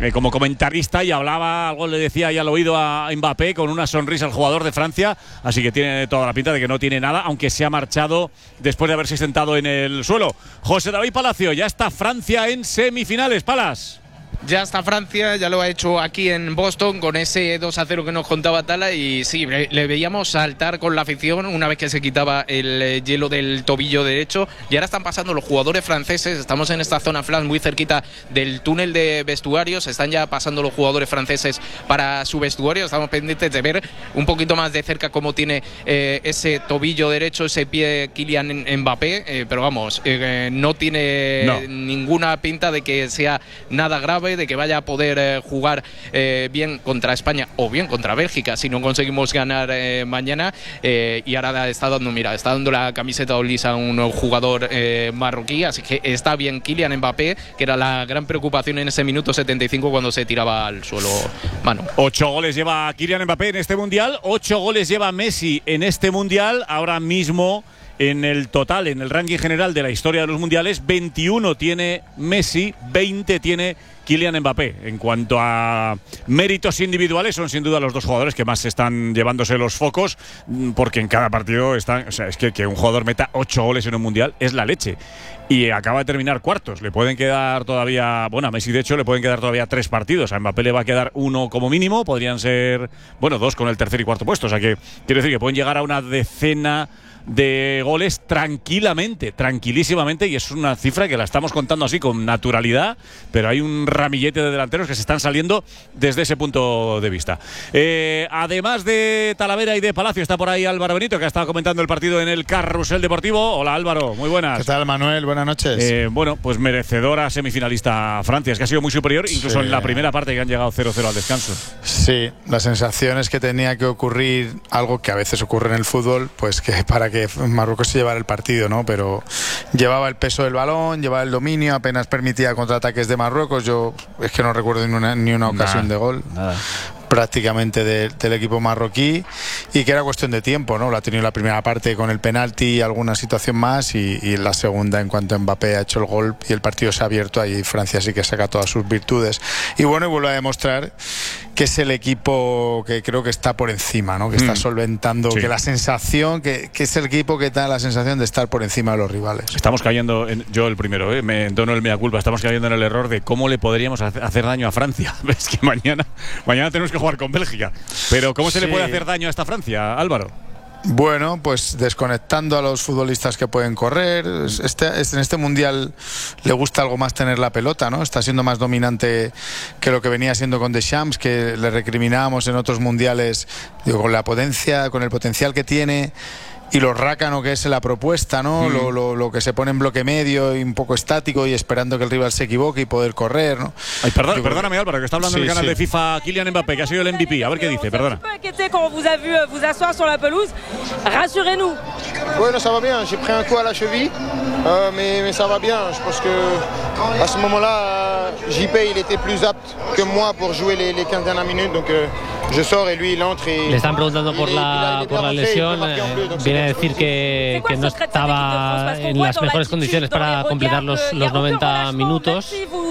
como comentarista y hablaba, algo le decía ahí al oído a Mbappé con una sonrisa al jugador de Francia, así que tiene toda la pinta de que no tiene nada, aunque se ha marchado después de haberse sentado en el suelo. José David Palacio, ya está Francia en semifinales, Palas. Ya está Francia, ya lo ha hecho aquí en Boston con ese 2-0 que nos contaba Tala, y sí, le veíamos saltar con la afición una vez que se quitaba el hielo del tobillo derecho. Y ahora están pasando los jugadores franceses, estamos en esta zona flash muy cerquita del túnel de vestuarios, están ya pasando los jugadores franceses para su vestuario. Estamos pendientes de ver un poquito más de cerca cómo tiene ese tobillo derecho, ese pie Kylian Mbappé, pero vamos, no tiene ninguna pinta de que sea nada grave, de que vaya a poder jugar bien contra España o bien contra Bélgica si no conseguimos ganar mañana. Y ahora está dando la camiseta lisa a un jugador marroquí, así que está bien Kylian Mbappé, que era la gran preocupación en ese minuto 75 cuando se tiraba al suelo. Manu. 8 goles lleva Kylian Mbappé en este Mundial, 8 goles lleva Messi en este Mundial. Ahora mismo en el total, en el ranking general de la historia de los mundiales, 21 tiene Messi, 20 tiene Kylian Mbappé. En cuanto a méritos individuales, son sin duda los dos jugadores que más están llevándose los focos, porque en cada partido están. O sea, es que un jugador meta 8 goles en un mundial es la leche. Y acaba de terminar cuartos. Le pueden quedar todavía. Bueno, a Messi, de hecho, le pueden quedar todavía 3 partidos. A Mbappé le va a quedar 1 como mínimo. Podrían ser, 2 con el tercer y cuarto puesto. O sea que quiero decir que pueden llegar a una decena de goles tranquilísimamente, y es una cifra que la estamos contando así con naturalidad, pero hay un ramillete de delanteros que se están saliendo desde ese punto de vista. Además de Talavera y de Palacio, está por ahí Álvaro Benito, que ha estado comentando el partido en el Carrusel Deportivo. Hola Álvaro, muy buenas. ¿Qué tal, Manuel? Buenas noches. Pues merecedora semifinalista Francia, es que ha sido muy superior, incluso en la primera parte, que han llegado 0-0 al descanso. Sí, la sensación es que tenía que ocurrir algo que a veces ocurre en el fútbol, pues que para que Marruecos se llevara el partido, ¿no? Pero llevaba el peso del balón, llevaba el dominio, apenas permitía contraataques de Marruecos. Yo es que no recuerdo ni una ocasión de gol. Nada. Prácticamente del equipo marroquí, y que era cuestión de tiempo, ¿no? Lo ha tenido la primera parte con el penalti y alguna situación más, y en la segunda, en cuanto Mbappé ha hecho el gol y el partido se ha abierto, ahí Francia sí que saca todas sus virtudes. Y bueno, y vuelve a demostrar que es el equipo que creo que está por encima, ¿no? Que está solventando, que la sensación, que es el equipo que da la sensación de estar por encima de los rivales. Estamos cayendo, yo el primero, me entono el mea culpa, estamos cayendo en el error de cómo le podríamos hacer daño a Francia. Es que mañana tenemos que jugar con Bélgica, pero ¿cómo se le puede hacer daño a esta Francia, Álvaro? Bueno, pues desconectando a los futbolistas que pueden correr. En este mundial le gusta algo más tener la pelota, ¿no? Está siendo más dominante que lo que venía siendo con Deschamps, que le recriminábamos en otros mundiales, con la potencia, con el potencial que tiene y lo rácano que es la propuesta, ¿no? Lo que se pone en bloque medio y un poco estático y esperando que el rival se equivoque y poder correr, ¿no? Ay, perdóname Álvaro, que está hablando en el canal de FIFA Kylian Mbappé, que ha sido el MVP. A ver qué dice, perdona. Quand vous a vu vous asseoir sur la pelouse, rassurez-nous. Bueno, ça va bien, j'ai pris un coup à la cheville, mais ça va bien. Je pense que à ce moment-là, JP il était plus apte que moi pour jouer les 15 dernières minutes, donc je sors et lui il entre. Le están preguntando por la lesión, viene a decir que no estaba en las mejores condiciones para completar los 90 minutos.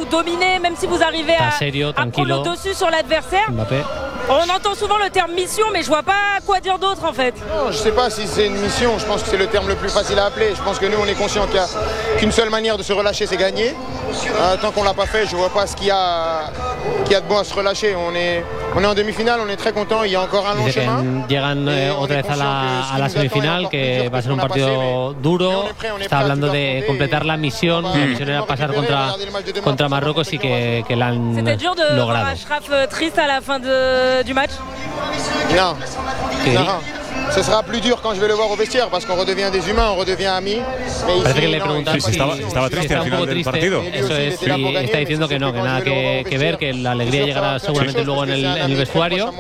Está serio, tranquilo. Mbappé. On entend souvent le terme mission, mais je vois pas quoi dire d'autre en fait. Non, je sais pas si c'est une mission, je pense que c'est le terme le plus facile à appeler. Je pense que nous on est conscient qu'il y a qu'une seule manière de se relâcher, c'est gagner. Tant qu'on l'a pas fait, je vois pas ce qu'il y a de bon à se relâcher. On est en demi-finale, on est très content, il y a encore un long chemin. Llegan otra vez a la semifinal, que va a ser un partido duro. Está hablando de completar la misión. La misión era pasar contra Marruecos y que la han logrado. C'était dur de voir Achraf triste à la fin du match. Non. Ce sera plus dur quand je vais le voir au vestiaire, parce qu'on redevient des humains, on redevient amis. Parece que le preguntan si estaba triste al final del partido. Eso es, y está diciendo que no, que nada que ver, que la alegría llegará seguramente luego en el vestuario.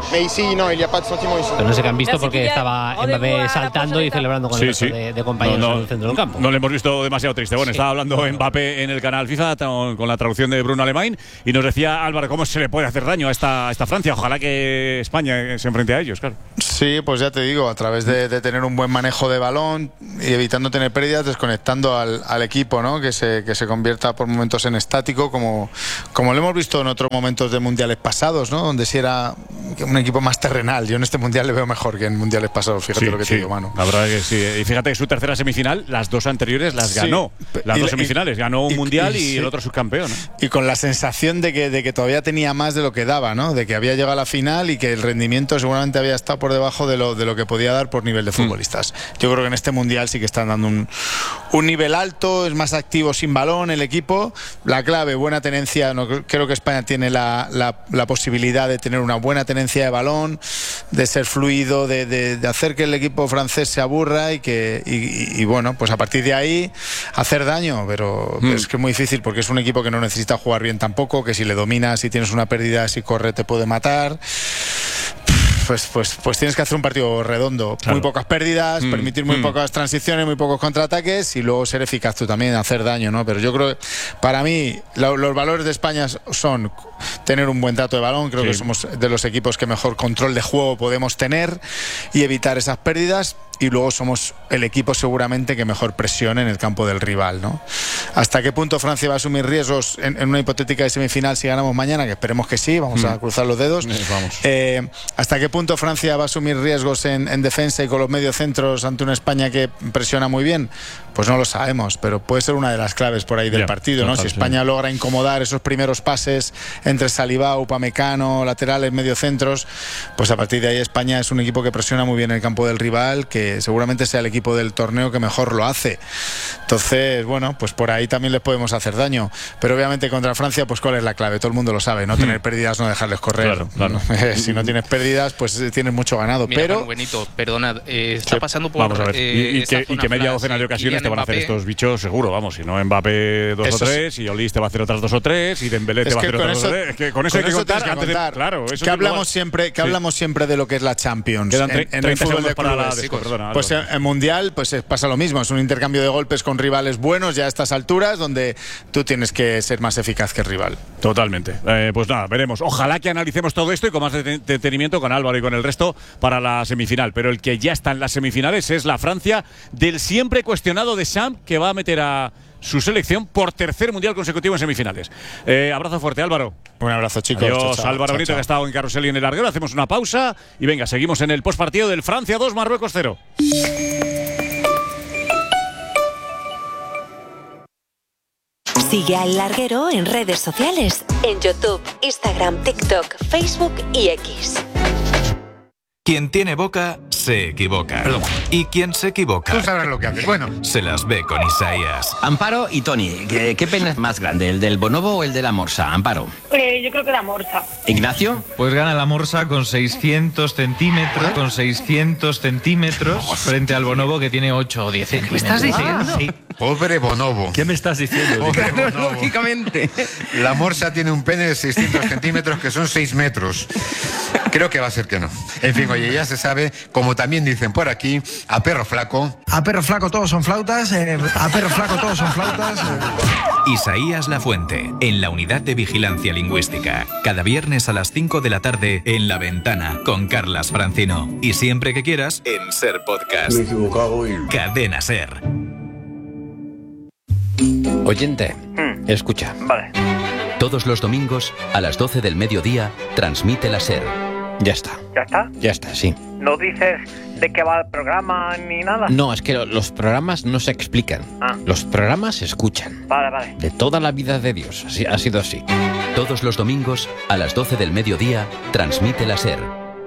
Pero no sé qué han visto, porque estaba Mbappé saltando y celebrando con el resto de compañeros en el centro del campo. No le hemos visto demasiado triste. Bueno, estaba hablando Mbappé en el canal FIFA con la traducción de Bruno Alemán, y nos decía Álvaro cómo se le puede hacer daño a esta Francia. Ojalá que España se enfrente a ellos, claro. Sí, pues ya te digo, a través de tener un buen manejo de balón y evitando tener pérdidas, desconectando al equipo, ¿no? Que se convierta por momentos en estático, como lo hemos visto en otros momentos de mundiales pasados, ¿no? Donde sí era un equipo más terrenal. Yo en este mundial le veo mejor que en mundiales pasados, fíjate lo que te digo, Manu. La verdad es que sí. Y fíjate que su tercera semifinal, las dos anteriores las ganó. Las dos semifinales, ganó un mundial y el otro subcampeón, ¿no? Y con la sensación de que todavía tenía más de lo que daba, ¿no? De que había llegado a la final y que el rendimiento seguramente había estado por debajo de lo que podía dar por nivel de futbolistas. Yo creo que en este mundial sí que están dando un nivel alto, es más activo sin balón el equipo. La clave, buena tenencia. Creo que España tiene la posibilidad de tener una buena tenencia de balón, de ser fluido, de hacer que el equipo francés se aburra y bueno, pues a partir de ahí hacer daño, pero es que es muy difícil porque es un equipo que no necesita jugar bien tampoco, que si le dominas, si tienes una pérdida, si corre te puede matar. Pues tienes que hacer un partido redondo, claro. Muy pocas pérdidas, permitir muy pocas transiciones, muy pocos contraataques y luego ser eficaz tú también, hacer daño, ¿no? Pero yo creo que para mí los valores de España son tener un buen trato de balón, creo que somos de los equipos que mejor control de juego podemos tener y evitar esas pérdidas. Y luego somos el equipo seguramente que mejor presione en el campo del rival, ¿no? ¿Hasta qué punto Francia va a asumir riesgos en una hipotética de semifinal si ganamos mañana? Que esperemos que sí, vamos a cruzar los dedos. ¿Hasta qué punto Francia va a asumir riesgos en defensa y con los mediocentros ante una España que presiona muy bien? Pues no lo sabemos, pero puede ser una de las claves por ahí del partido, ¿no? Si España logra incomodar esos primeros pases entre Saliba, Upamecano, laterales, mediocentros, pues a partir de ahí España es un equipo que presiona muy bien el campo del rival, que seguramente sea el equipo del torneo que mejor lo hace. Entonces, bueno, pues por ahí también les podemos hacer daño. Pero obviamente contra Francia, pues ¿cuál es la clave? Todo el mundo lo sabe, no tener pérdidas, no dejarles correr. Claro. Si no tienes pérdidas, pues tienes mucho ganado. Mira, pero Juan Benito, perdona, está pasando por... Vamos a ver. Y que media docena de ocasiones te van a hacer estos bichos seguro, vamos. Si no, Mbappé 2 o 3, y Olís te va a hacer otras 2 o 3, y Dembélé te va a hacer otras 2 o 3. Es que con eso hay que contar. Claro, eso que hablamos siempre de lo que es la Champions. Quedan 30 segundos para la perdona. Pues en Mundial pues pasa lo mismo, es un intercambio de golpes con rivales buenos ya a estas alturas donde tú tienes que ser más eficaz que el rival. Totalmente. Pues nada, veremos. Ojalá que analicemos todo esto y con más detenimiento con Álvaro y con el resto para la semifinal. Pero el que ya está en las semifinales es la Francia del siempre cuestionado Deschamps, que va a meter a su selección por tercer mundial consecutivo en semifinales. Abrazo fuerte, Álvaro. Un abrazo, chicos. Adiós, chao, Álvaro Benito, que ha estado en Carrusel y en el larguero. Hacemos una pausa y venga, seguimos en el postpartido del Francia 2, Marruecos 0. Sigue al Larguero en redes sociales, en YouTube, Instagram, TikTok, Facebook y X. Quien tiene boca, se equivoca. Perdón. Y quien se equivoca... Tú sabrás lo que haces. Bueno. Se las ve con Isaías. Amparo y Tony, ¿qué pena es más grande, el del bonobo o el de la morsa? Amparo. Yo creo que la morsa. ¿Ignacio? Pues gana la morsa con 600 centímetros. Con 600 centímetros frente al bonobo que tiene 8 o 10 centímetros. ¿Me estás diciendo? Sí. Pobre bonobo. ¿Qué me estás diciendo? Pobre bonobo. Lógicamente. La morsa tiene un pene de 600 centímetros que son 6 metros. Creo que va a ser que no. En fin, oye, ya se sabe, como también dicen por aquí, a perro flaco. A perro flaco todos son flautas. A perro flaco todos son flautas. Isaías Lafuente, en la Unidad de Vigilancia Lingüística. Cada viernes a las 5 de la tarde en La Ventana con Carlas Francino. Y siempre que quieras, en Ser Podcast. Me he equivocado y... Cadena Ser. Oyente, escucha. Vale. Todos los domingos, a las 12 del mediodía, transmite la SER. Ya está. ¿Ya está? Ya está, sí. ¿No dices de qué va el programa ni nada? No, es que los programas no se explican. Los programas se escuchan. Vale. De toda la vida de Dios. Así, ha sido así. Todos los domingos, a las 12 del mediodía, transmite la SER.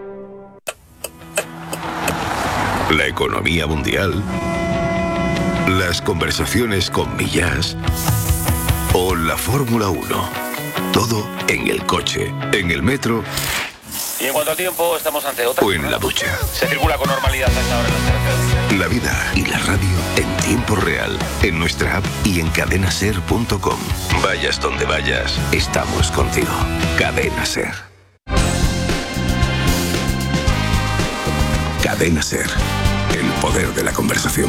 La economía mundial, las conversaciones con Millás o la Fórmula 1. Todo en el coche, en el metro. Y en cuanto a tiempo, estamos ante otra. O en la ducha. Se circula con normalidad hasta ahora en las carreteras. La vida y la radio en tiempo real, en nuestra app y en cadenaser.com. Vayas donde vayas, estamos contigo. Cadena Ser. Cadena Ser. El poder de la conversación.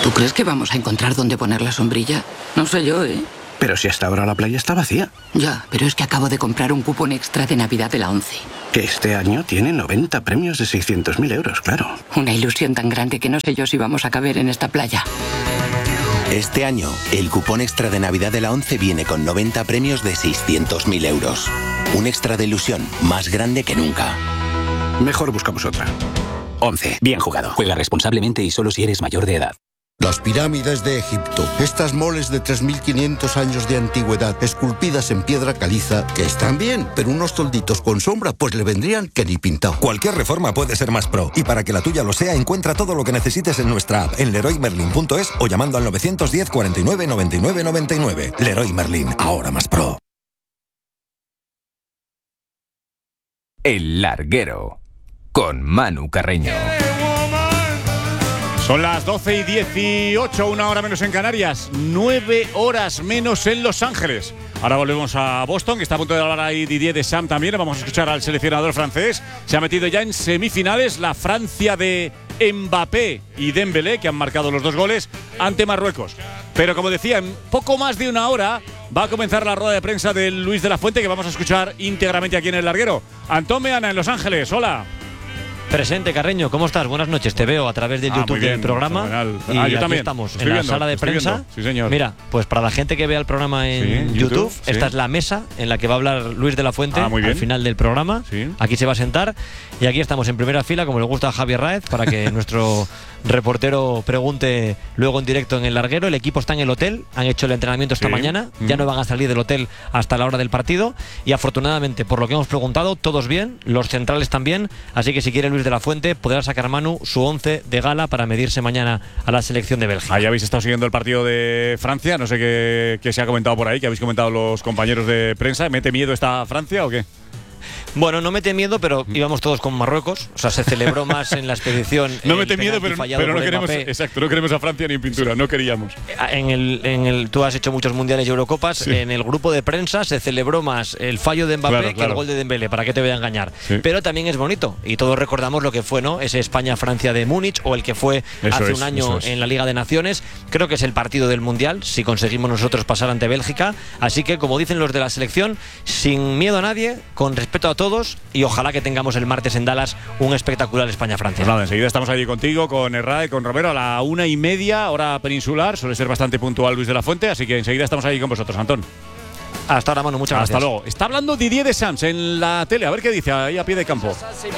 ¿Tú crees que vamos a encontrar dónde poner la sombrilla? No sé yo, ¿eh? Pero si hasta ahora la playa está vacía. Ya, pero es que acabo de comprar un cupón extra de Navidad de la ONCE. Que este año tiene 90 premios de 600.000 euros, claro. Una ilusión tan grande que no sé yo si vamos a caber en esta playa. Este año, el cupón extra de Navidad de la ONCE viene con 90 premios de 600.000 euros. Un extra de ilusión más grande que nunca. Mejor buscamos otra. ONCE. Bien jugado. Juega responsablemente y solo si eres mayor de edad. Las pirámides de Egipto. Estas moles de 3.500 años de antigüedad, esculpidas en piedra caliza, que están bien, pero unos tolditos con sombra, pues le vendrían que ni pintado. Cualquier reforma puede ser más pro. Y para que la tuya lo sea, encuentra todo lo que necesites en nuestra app, en leroymerlin.es o llamando al 910 49 99 99. Leroy Merlin, ahora más pro. El Larguero, con Manu Carreño. Son las 12:18, 1 hora menos en Canarias, 9 horas menos en Los Ángeles. Ahora volvemos a Boston, que está a punto de hablar ahí Didier Deschamps también. Vamos a escuchar al seleccionador francés. Se ha metido ya en semifinales la Francia de Mbappé y Dembélé, que han marcado los 2 goles ante Marruecos. Pero como decía, en poco más de 1 hora va a comenzar la rueda de prensa de Luis de la Fuente, que vamos a escuchar íntegramente aquí en El Larguero. Antón Meana en Los Ángeles, hola. Presente, Carreño, ¿cómo estás? Buenas noches, te veo a través del YouTube del programa. Y yo aquí también estamos en la sala de prensa. Sí, señor. Mira, pues para la gente que vea el programa en YouTube, esta es la mesa en la que va a hablar Luis de la Fuente al final del programa. Aquí se va a sentar y aquí estamos en primera fila, como le gusta a Javier Raez, para que nuestro reportero pregunte luego en directo en El Larguero. El equipo está en el hotel, han hecho el entrenamiento esta mañana, ya no van a salir del hotel hasta la hora del partido y afortunadamente, por lo que hemos preguntado, todos bien, los centrales también, así que si quiere Luis de la Fuente podrá sacar Manu su 11 de gala para medirse mañana a la selección de Bélgica. Ahí habéis estado siguiendo el partido de Francia, no sé qué se ha comentado por ahí, que habéis comentado los compañeros de prensa. ¿Mete miedo esta Francia o qué? Bueno, no mete miedo, pero íbamos todos con Marruecos. O sea, se celebró más en la expedición. No mete miedo, pero no queremos. Exacto, no queremos a Francia ni en pintura, no queríamos. Tú has hecho muchos mundiales y Eurocopas. Sí. En el grupo de prensa se celebró más el fallo de Mbappé que el gol de Dembélé. ¿Para qué te voy a engañar? Sí. Pero también es bonito. Y todos recordamos lo que fue, ¿no? Ese España-Francia de Múnich o el que fue hace un año en la Liga de Naciones. Creo que es el partido del Mundial, si conseguimos nosotros pasar ante Bélgica. Así que, como dicen los de la selección, sin miedo a nadie, con respeto a todos, y ojalá que tengamos el martes en Dallas un espectacular España-Francia. Pues nada, enseguida estamos allí contigo, con Herrera y con Romero a la 1:30, hora peninsular. Suele ser bastante puntual Luis de la Fuente, así que enseguida estamos allí con vosotros, Antón. Hasta ahora, Manu, muchas gracias. Hasta luego. Está hablando Didier Deschamps en la tele, a ver qué dice ahí a pie de campo.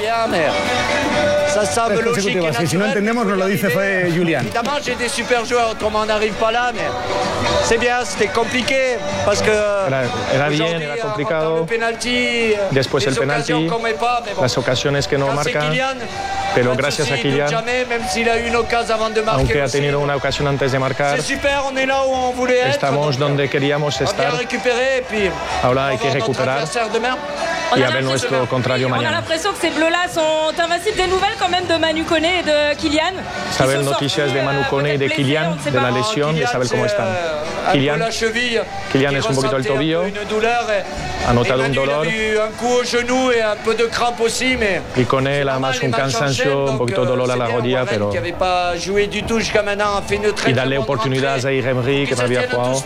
Si no entendemos, nos lo dice fue Julián. Évidemment, j'ai des super joueurs, autrement on n'arrive pas là, mais c'est bien, c'était compliqué parce que era bien, era complicado. Después el penalti, las ocasiones que no marcan, pero gracias a Kylian, aunque ha tenido una ocasión antes de marcar, estamos donde queríamos estar. Ahora hay que recuperar y a ver nuestro contrario mañana. On a l'impression que ces bleus-là sont invincibles. Des nouvelles quand même de Manu Koné et de Kylian. Saber noticias de Manu Koné y de Kylian, de la lesión, de saber cómo están. Kylian es un poquito el tobillo, ha notado un dolor. Y Koné además un cansancio, un poquito de dolor a la rodilla, pero y darle oportunidades a Emery, que no había jugado.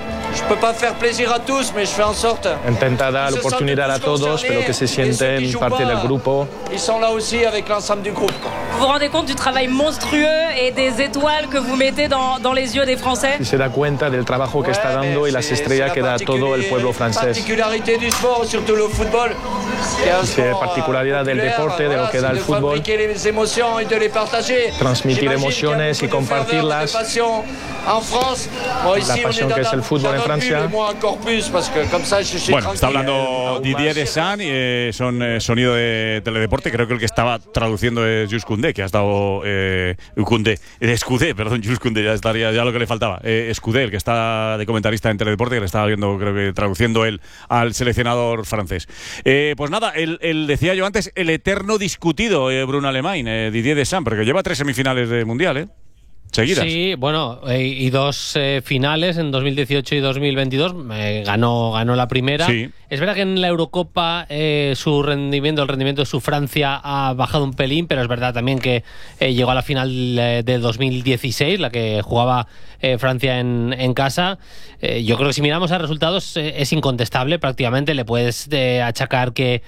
Intenta dar oportunidad a todos, pero que se sienten parte del grupo. Vous vous rendez compte du travail monstrueux et des étoiles que vous mettez dans les yeux des Français? Y se da cuenta del trabajo que está dando y las estrellas que da a todo el pueblo francés. Es la particularidad del deporte, de lo que da el fútbol. Transmitir emociones y compartirlas. La pasión que es el fútbol en Francia. Bueno, está hablando Didier Deschamps, son sonido de teledeporte. Creo que el que estaba traduciendo es Jules Koundé, que ha estado Escudé, perdón, Jules Koundé, ya estaría ya lo que le faltaba. Escudé, el que está de comentarista en teledeporte, que le estaba viendo, creo que traduciendo él al seleccionador francés. Pues nada, decía yo antes, el eterno discutido Bruno Alemany, Didier Deschamps, porque lleva 3 semifinales de Mundial, seguidas. Sí, bueno, y 2 finales en 2018 y 2022. Ganó la primera. Sí. Es verdad que en la Eurocopa el rendimiento de su Francia ha bajado un pelín, pero es verdad también que llegó a la final de 2016, la que jugaba Francia en casa. Yo creo que si miramos a resultados es incontestable prácticamente. Le puedes achacar que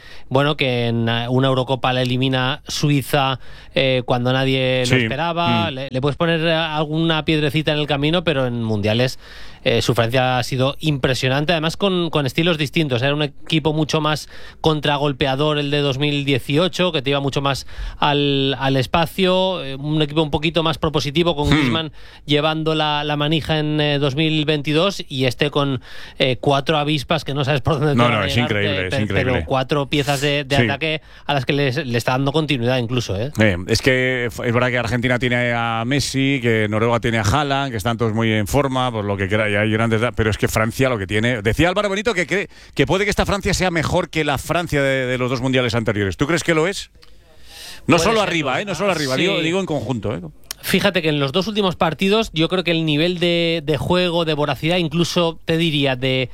en una Eurocopa la elimina Suiza cuando nadie lo esperaba. Le puedes poner alguna piedrecita en el camino, pero en mundiales su Francia ha sido impresionante, además con estilos distintos. Era un equipo mucho más contragolpeador el de 2018, que te iba mucho más al espacio, un equipo un poquito más propositivo, con Griezmann llevando la manija en 2022, y con 4 avispas que no sabes por dónde te van a es llegar, increíble, es increíble. pero 4 piezas de ataque a las que le está dando continuidad incluso. Es que es verdad que Argentina tiene a Messi, que Noruega tiene a Haaland, que están todos muy en forma, por lo que quiera, y hay grandes, pero es que Francia lo que tiene... Decía Álvaro Benito que cree que puede que esta Francia sea mejor que la Francia de los 2 mundiales anteriores. ¿Tú crees que lo es? No solo arriba, no solo arriba, sí. digo en conjunto. Fíjate que en los 2 últimos partidos yo creo que el nivel de juego, de voracidad, incluso te diría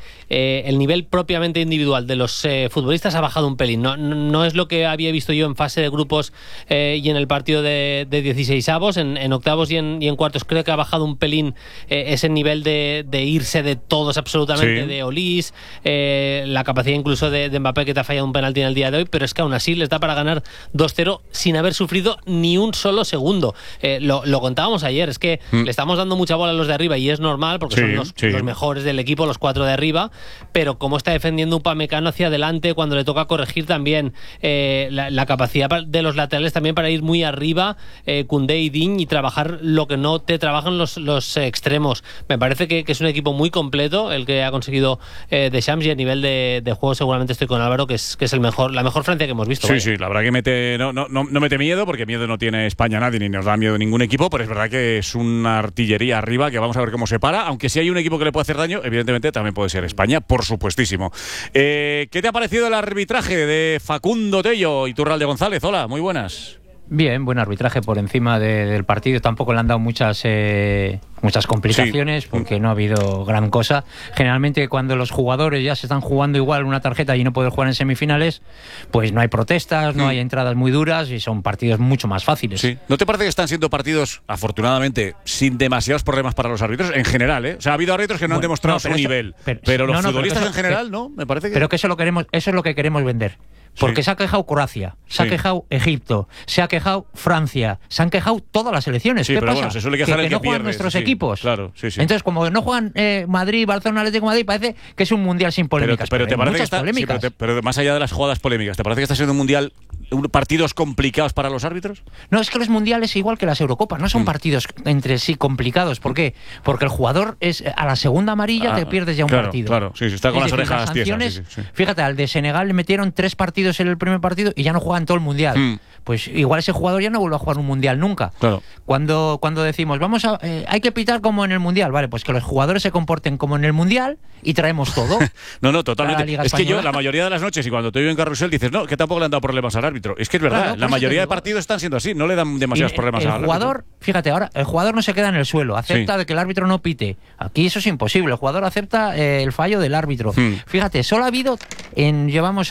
el nivel propiamente individual de los futbolistas ha bajado un pelín. No es lo que había visto yo en fase de grupos y en el partido de 16avos, en octavos y en cuartos. Creo que ha bajado un pelín ese nivel de irse de todos absolutamente, de Olís, la capacidad incluso de Mbappé, que te ha fallado un penalti en el día de hoy, pero es que aún así les da para ganar 2-0 sin haber sufrido ni un solo segundo. Lo contábamos ayer, es que le estamos dando mucha bola a los de arriba, y es normal porque son los mejores del equipo, los 4 de arriba, pero cómo está defendiendo Upamecano hacia adelante cuando le toca corregir también, la capacidad de los laterales también para ir muy arriba, Koundé y Digne, y trabajar lo que no te trabajan los extremos. Me parece que es un equipo muy completo el que ha conseguido Deschamps, y a nivel de juego seguramente estoy con Álvaro, que es la mejor Francia que hemos visto. Sí, la verdad que no mete miedo, porque miedo no tiene España nadie, ni nos da miedo ningún equipo, pero es verdad que es una artillería arriba que vamos a ver cómo se para, aunque si hay un equipo que le puede hacer daño, evidentemente también puede ser España, por supuestísimo. ¿Qué te ha parecido el arbitraje de Facundo Tello y Iturralde González? Hola, muy buenas. Bien, buen arbitraje por encima del partido. Tampoco le han dado muchas complicaciones, porque no ha habido gran cosa. Generalmente cuando los jugadores ya se están jugando igual una tarjeta y no pueden jugar en semifinales, pues no hay protestas, no hay entradas muy duras, y son partidos mucho más fáciles. Sí. ¿No te parece que están siendo partidos, afortunadamente, sin demasiados problemas para los árbitros en general? O sea, ha habido árbitros que no han demostrado su nivel, pero los futbolistas en general, ¿no? Me parece que... Pero que eso es lo que queremos vender. Porque se ha quejado Croacia, se ha quejado Egipto, se ha quejado Francia, se han quejado todas las selecciones. ¿Qué pasa? Bueno, se suele quejar que no juegan nuestros equipos. Claro, Entonces, como no juegan Madrid, Barcelona, Atlético de Madrid, parece que es un mundial sin polémicas. Pero te parece que está, polémicas. pero más allá de las jugadas polémicas, ¿te parece que está siendo un mundial partidos complicados para los árbitros? No, es que los mundiales, igual que las Eurocopas, no son partidos entre sí complicados. ¿Por qué? Porque el jugador a la segunda amarilla te pierdes ya un partido. Claro, está con las orejas tiesas. Fíjate, al de Senegal le metieron 3 partidos en el primer partido y ya no juegan todo el mundial. Pues igual ese jugador ya no vuelve a jugar un mundial nunca. Claro. Cuando decimos, hay que pitar como en el mundial, vale, pues que los jugadores se comporten como en el mundial y traemos todo. No, totalmente. Es que yo, la mayoría de las noches, y cuando te veo en Carrusel, dices, no, que tampoco le han dado problemas al árbitro. Es que es verdad, claro, la mayoría de partidos están siendo así, no le dan demasiados problemas al árbitro. El jugador, fíjate, ahora, el jugador no se queda en el suelo, acepta de que el árbitro no pite. Aquí eso es imposible, el jugador acepta el fallo del árbitro. Fíjate, solo ha habido, llevamos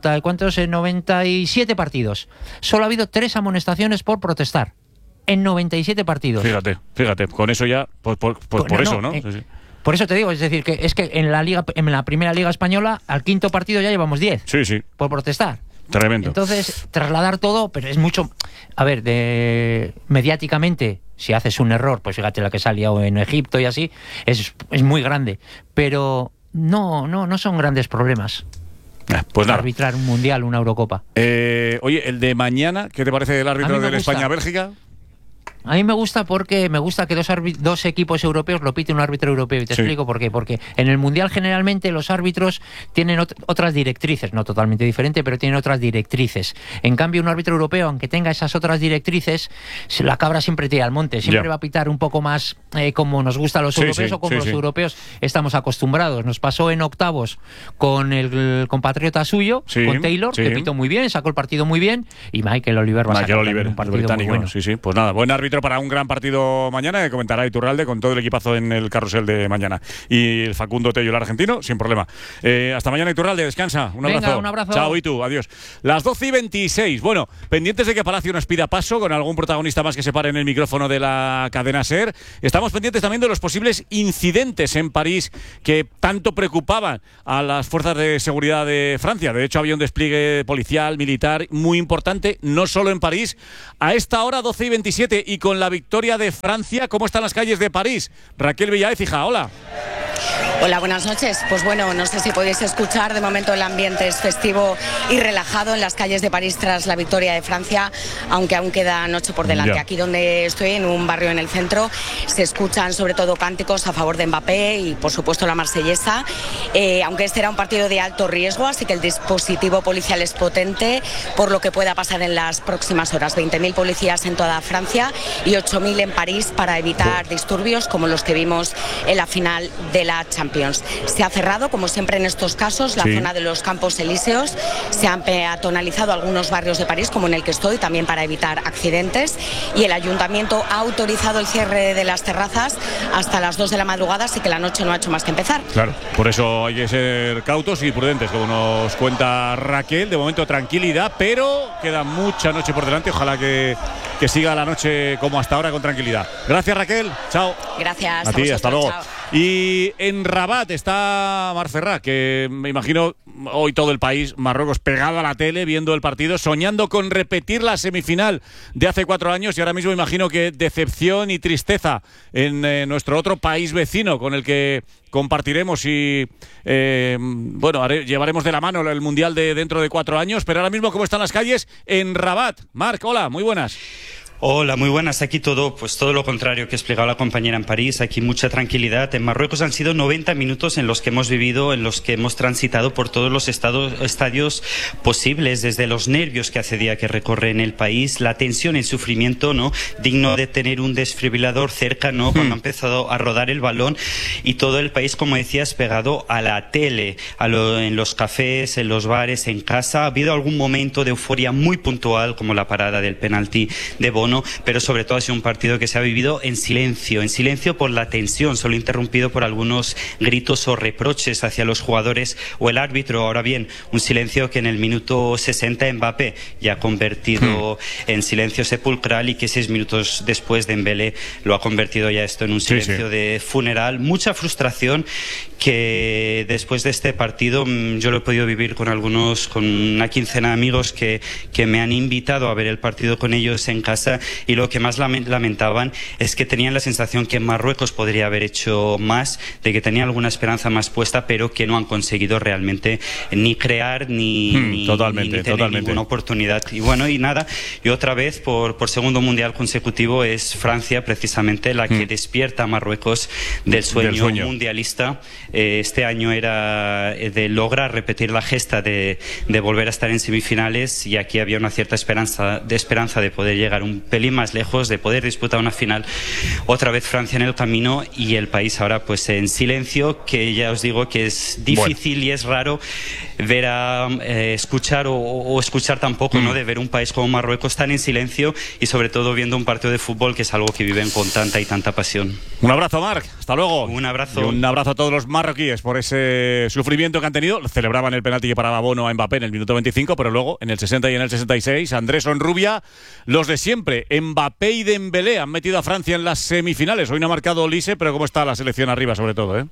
97 partidos, solo ha habido 3 amonestaciones por protestar. En 97 partidos. Fíjate, con eso ya, por eso, ¿no? Por eso te digo, es decir, que en la primera liga española, al 5.º partido ya llevamos 10. Sí. Por protestar. Tremendo. Entonces, trasladar todo, pero es mucho... A ver, mediáticamente, si haces un error, pues fíjate la que salió en Egipto y así, es muy grande. Pero no son grandes problemas. Pues nada. Arbitrar un mundial, una Eurocopa. Oye, el de mañana, ¿qué te parece del árbitro de España-Bélgica? A mí me gusta porque me gusta que dos equipos europeos lo pite un árbitro europeo. Y te explico por qué. Porque en el Mundial generalmente los árbitros tienen otras directrices, no totalmente diferente, pero tienen otras directrices. En cambio, un árbitro europeo, aunque tenga esas otras directrices, la cabra siempre tira al monte. Siempre va a pitar un poco más como nos gusta a los europeos o como los europeos estamos acostumbrados. Nos pasó en octavos con el compatriota suyo, con Taylor, que pitó muy bien, sacó el partido muy bien, y Michael Oliver va a sacar un partido muy bueno. Pues nada, buen árbitro árbitro para un gran partido mañana, que comentará Iturralde con todo el equipazo en el carrusel de mañana. Y el Facundo Tello, el argentino, sin problema. Hasta mañana, Iturralde, descansa. Un abrazo. Venga, un abrazo. Chao, y tú, adiós. Las 12:26. Bueno, pendientes de que Palacio nos pida paso con algún protagonista más que se pare en el micrófono de la cadena SER. Estamos pendientes también de los posibles incidentes en París que tanto preocupaban a las fuerzas de seguridad de Francia. De hecho, había un despliegue policial, militar muy importante, no solo en París. A esta hora, 12:27, y con la victoria de Francia, ¿cómo están las calles de París? Raquel Villaécija, hola. Hola, buenas noches. Pues bueno, no sé si podéis escuchar, de momento el ambiente es festivo y relajado en las calles de París tras la victoria de Francia, aunque aún queda noche por delante. Aquí donde estoy, en un barrio en el centro, se escuchan sobre todo cánticos a favor de Mbappé y por supuesto la marsellesa, aunque este era un partido de alto riesgo, así que el dispositivo policial es potente por lo que pueda pasar en las próximas horas. 20.000 policías en toda Francia y 8.000 en París para evitar disturbios como los que vimos en la final de la Champions. Se ha cerrado, como siempre en estos casos, la zona de los Campos Elíseos. Se han peatonalizado algunos barrios de París, como en el que estoy, también para evitar accidentes. Y el ayuntamiento ha autorizado el cierre de las terrazas hasta las 2 de la madrugada, así que la noche no ha hecho más que empezar. Claro, por eso hay que ser cautos y prudentes, como nos cuenta Raquel. De momento tranquilidad, pero queda mucha noche por delante. Ojalá que siga la noche como hasta ahora, con tranquilidad. Gracias, Raquel. Chao. Gracias. A ti, hasta luego. Chao. Y en Rabat está Marc Ferrà, que me imagino hoy todo el país, Marruecos, pegado a la tele, viendo el partido, soñando con repetir la semifinal de hace 4 años, y ahora mismo imagino que decepción y tristeza en nuestro otro país vecino con el que compartiremos y llevaremos de la mano el Mundial de dentro de 4 años. Pero ahora mismo, ¿cómo están las calles en Rabat? Marc, hola, muy buenas. Hola, muy buenas. Aquí todo lo contrario que explicaba la compañera en París. Aquí mucha tranquilidad. En Marruecos han sido 90 minutos en los que hemos vivido, en los que hemos transitado por todos los estadios posibles, desde los nervios que hace día que recorre en el país, la tensión, el sufrimiento, ¿no? Digno de tener un desfibrilador cerca, ¿no? Cuando ha empezado a rodar el balón, y todo el país, como decías, pegado a la tele, en los cafés, en los bares, en casa. Ha habido algún momento de euforia muy puntual, como la parada del penalti de Bono, pero sobre todo ha sido un partido que se ha vivido en silencio por la tensión, solo interrumpido por algunos gritos o reproches hacia los jugadores o el árbitro. Ahora bien, un silencio que en el minuto 60 Mbappé ya ha convertido en silencio sepulcral, y que 6 minutos después Dembélé lo ha convertido ya esto en un silencio de funeral. Mucha frustración que después de este partido yo lo he podido vivir con una quincena de amigos que me han invitado a ver el partido con ellos en casa, y lo que más lamentaban es que tenían la sensación que Marruecos podría haber hecho más, de que tenía alguna esperanza más puesta, pero que no han conseguido realmente ni crear ni tener ninguna oportunidad. Y bueno, y nada, y otra vez por segundo mundial consecutivo es Francia precisamente la que despierta a Marruecos del sueño mundialista. Este año logra repetir la gesta de volver a estar en semifinales, y aquí había una cierta esperanza de poder llegar un pelín más lejos, de poder disputar una final. Otra vez Francia en el camino, y el país ahora pues en silencio, que ya os digo que es difícil y es raro ver escuchar o escuchar tampoco, ¿no? De ver un país como Marruecos tan en silencio, y sobre todo viendo un partido de fútbol que es algo que viven con tanta y tanta pasión. Un abrazo, Marc, hasta luego. Un abrazo. Y un abrazo a todos los marroquíes por ese sufrimiento que han tenido. Celebraban el penalti que paraba Bono a Mbappé en el minuto 25, pero luego en el 60 y en el 66 Andrés Onrubia, los de siempre, Mbappé y Dembélé, han metido a Francia en las semifinales. Hoy no ha marcado Olise, pero ¿cómo está la selección arriba sobre todo,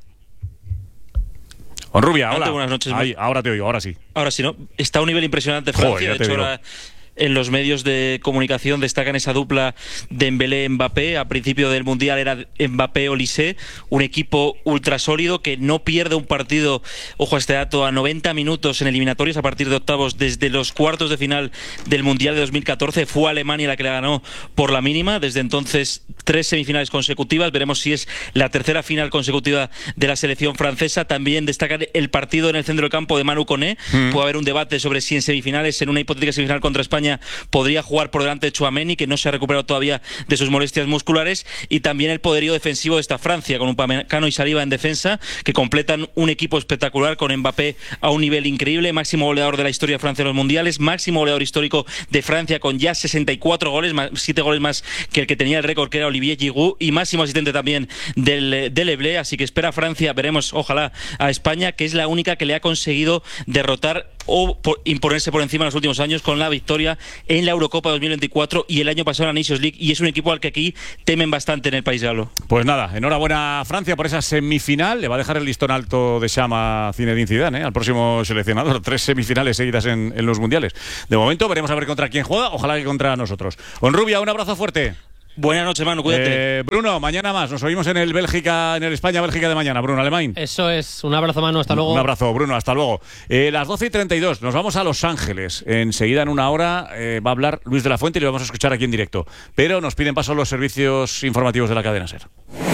Onrubia, hola. Buenas noches. Ahora te oigo, ahora sí. Ahora sí, ¿no? Está a un nivel impresionante Francia. De hecho, ahora en los medios de comunicación destacan esa dupla Dembélé-Mbappé. A principio del Mundial era Mbappé-Olise, un equipo ultra sólido que no pierde un partido, ojo a este dato, a 90 minutos en eliminatorios a partir de octavos desde los cuartos de final del Mundial de 2014. Fue Alemania la que la ganó por la mínima. Desde entonces 3 semifinales consecutivas. Veremos si es la tercera final consecutiva de la selección francesa. También destacan el partido en el centro del campo de Manu Koné. Puede haber un debate sobre si en semifinales, en una hipotética semifinal contra España, España podría jugar por delante de Tchouaméni, que no se ha recuperado todavía de sus molestias musculares, y también el poderío defensivo de esta Francia, con Upamecano y Saliba en defensa, que completan un equipo espectacular, con Mbappé a un nivel increíble, máximo goleador de la historia de Francia en los mundiales, máximo goleador histórico de Francia con ya 64 goles, 7 goles más que el que tenía el récord, que era Olivier Giroud, y máximo asistente también del Eblé. Así que espera Francia, veremos, ojalá, a España, que es la única que le ha conseguido derrotar o imponerse por encima en los últimos años, con la victoria en la Eurocopa 2024 y el año pasado en la Nations League, y es un equipo al que aquí temen bastante en el País Galo. Pues nada, enhorabuena a Francia por esa semifinal. Le va a dejar el listón alto de Chama Zinedine Zidane, al próximo seleccionador. 3 semifinales seguidas en los mundiales. De momento veremos a ver contra quién juega, ojalá que contra nosotros. Onrubia, un abrazo fuerte. Buenas noches, Manu, cuídate. Bruno, mañana más. Nos oímos en el España-Bélgica de mañana. Bruno Alemán. Eso es. Un abrazo, Manu. Hasta luego. Un abrazo, Bruno. Hasta luego. Las 12:32. Nos vamos a Los Ángeles. Enseguida, en una hora, va a hablar Luis de la Fuente y lo vamos a escuchar aquí en directo. Pero nos piden paso los servicios informativos de la cadena SER.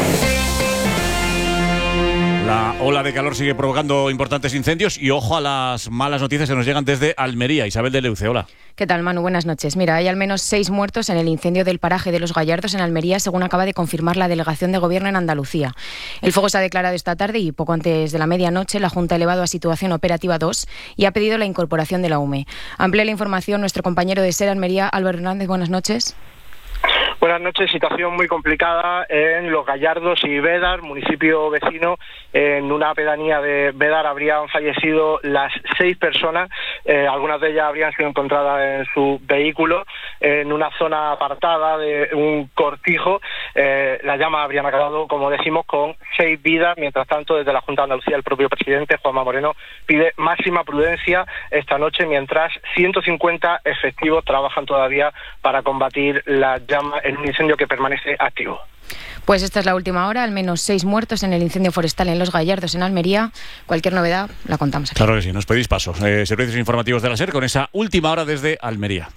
La ola de calor sigue provocando importantes incendios y ojo a las malas noticias que nos llegan desde Almería. Isabel de Leuce, hola. ¿Qué tal, Manu? Buenas noches. Mira, hay al menos 6 muertos en el incendio del paraje de Los Gallardos en Almería, según acaba de confirmar la Delegación de Gobierno en Andalucía. El fuego se ha declarado esta tarde y poco antes de la medianoche la Junta ha elevado a situación operativa 2 y ha pedido la incorporación de la UME. Amplía la información nuestro compañero de SER Almería, Álvaro Hernández. Buenas noches. Buenas noches. Situación muy complicada en Los Gallardos y Bédar, municipio vecino. En una pedanía de Bédar habrían fallecido las 6 personas, algunas de ellas habrían sido encontradas en su vehículo, en una zona apartada de un cortijo. Las llamas habrían acabado, como decimos, con 6 vidas. Mientras tanto, desde la Junta de Andalucía, el propio presidente, Juanma Moreno, pide máxima prudencia esta noche, mientras 150 efectivos trabajan todavía para combatir las llamas en un incendio que permanece activo. Pues esta es la última hora, al menos 6 muertos en el incendio forestal en Los Gallardos, en Almería. Cualquier novedad la contamos aquí. Claro que sí, nos pedís paso. Servicios informativos de la SER con esa última hora desde Almería.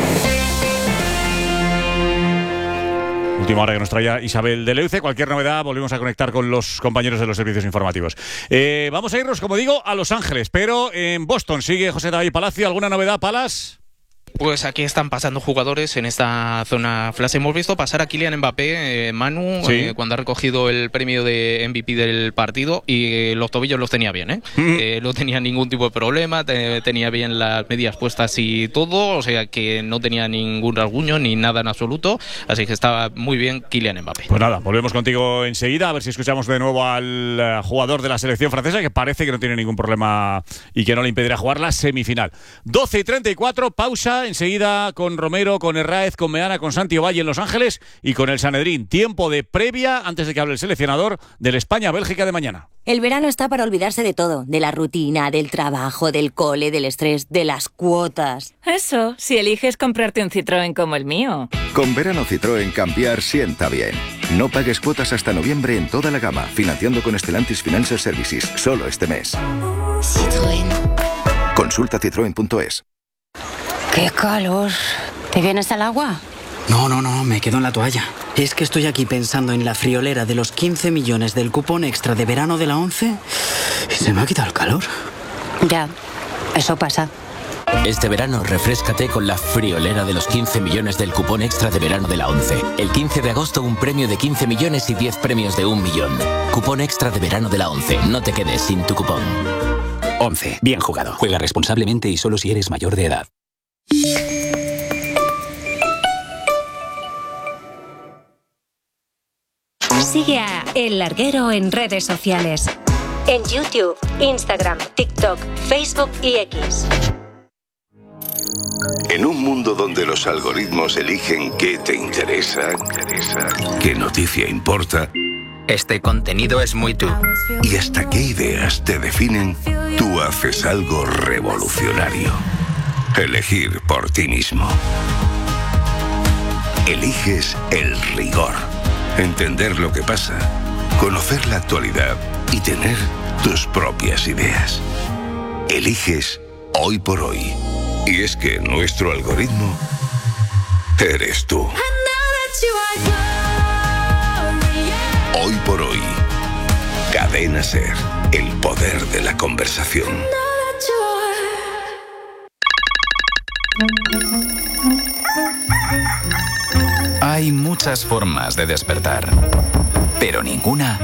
Última hora que nos traía Isabel de Leuce. Cualquier novedad volvemos a conectar con los compañeros de los servicios informativos. Vamos a irnos, como digo, a Los Ángeles, pero en Boston sigue José David Palacio. ¿Alguna novedad, Palas? Pues aquí están pasando jugadores en esta zona flash. Hemos visto pasar a Kylian Mbappé, Manu, sí, cuando ha recogido el premio de MVP del partido, y los tobillos los tenía bien, no tenía ningún tipo de problema, tenía bien las medias puestas y todo, o sea que no tenía ningún rasguño ni nada en absoluto, así que estaba muy bien Kylian Mbappé. Pues nada, volvemos contigo enseguida, a ver si escuchamos de nuevo al jugador de la selección francesa, que parece que no tiene ningún problema y que no le impedirá jugar la semifinal. 12:34, pausa. Enseguida con Romero, con Herráez, con Meana, con Santi Ovalle en Los Ángeles y con el Sanedrín. Tiempo de previa antes de que hable el seleccionador del España-Bélgica de mañana. El verano está para olvidarse de todo, de la rutina, del trabajo, del cole, del estrés, de las cuotas. Eso, si eliges comprarte un Citroën como el mío. Con verano Citroën cambiar sienta bien. No pagues cuotas hasta noviembre en toda la gama, financiando con Stellantis Financial Services, solo este mes. Citroën. Consulta citroen.es. ¡Qué calor! ¿Te vienes al agua? No, me quedo en la toalla. Es que estoy aquí pensando en la friolera de los 15 millones del cupón extra de verano de la ONCE y se me ha quitado el calor. Ya, eso pasa. Este verano refréscate con la friolera de los 15 millones del cupón extra de verano de la ONCE. El 15 de agosto un premio de 15 millones y 10 premios de 1 millón. Cupón extra de verano de la ONCE. No te quedes sin tu cupón. ONCE. Bien jugado. Juega responsablemente y solo si eres mayor de edad. Sigue a El Larguero en redes sociales. En YouTube, Instagram, TikTok, Facebook y X. En un mundo donde los algoritmos eligen qué te interesa, qué noticia importa, este contenido es muy tú. Y hasta qué ideas te definen, tú haces algo revolucionario. Elegir por ti mismo. Eliges el rigor. Entender lo que pasa, conocer la actualidad y tener tus propias ideas. Eliges Hoy por Hoy. Y es que nuestro algoritmo eres tú. Hoy por Hoy. Cadena SER. El poder de la conversación. Hay muchas formas de despertar, pero ninguna